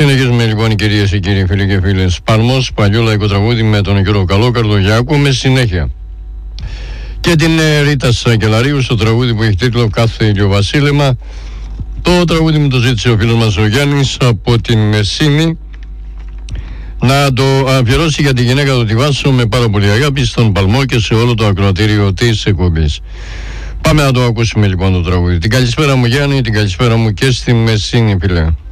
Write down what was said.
Συνεχίζουμε λοιπόν, κυρίες και κύριοι, φίλοι και φίλες. Παλμός, παλιό λαϊκό τραγούδι με τον κύριο Καλόκαρδο για ακούμε συνέχεια. Και την Ρίτα Σακελαρίου στο τραγούδι που έχει τίτλο Κάθε ηλιοβασίλεμα. Το τραγούδι μου το ζήτησε ο φίλος μας ο Γιάννης από την Μεσίνη να το αφιερώσει για τη γυναίκα του τη Βάσο με πάρα πολύ αγάπη στον Παλμό και σε όλο το ακροατήριο της εκπομπής. Πάμε να το ακούσουμε λοιπόν το τραγούδι. Την καλησπέρα μου Γιάννη, την καλησπέρα μου και στη Μεσίνη, φίλε.